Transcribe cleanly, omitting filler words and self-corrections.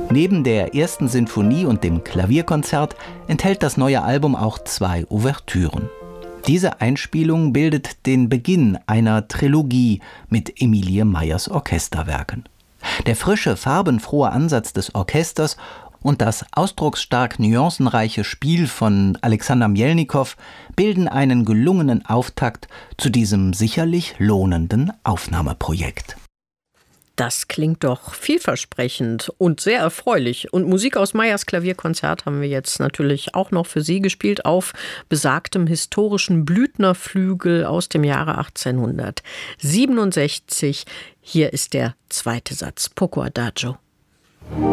Neben der ersten Sinfonie und dem Klavierkonzert enthält das neue Album auch 2 Ouvertüren. Diese Einspielung bildet den Beginn einer Trilogie mit Emilie Meyers Orchesterwerken. Der frische, farbenfrohe Ansatz des Orchesters und das ausdrucksstark nuancenreiche Spiel von Alexander Mjelnikow bilden einen gelungenen Auftakt zu diesem sicherlich lohnenden Aufnahmeprojekt. Das klingt doch vielversprechend und sehr erfreulich. Und Musik aus Meyers Klavierkonzert haben wir jetzt natürlich auch noch für Sie gespielt auf besagtem historischen Blüthner-Flügel aus dem Jahre 1867. Hier ist der zweite Satz, Poco Adagio.